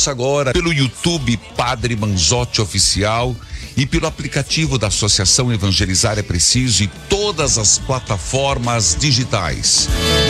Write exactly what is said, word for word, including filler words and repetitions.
ouça agora pelo YouTube Padre Manzotti Oficial e pelo aplicativo da Associação Evangelizar é Preciso e todas as plataformas digitais.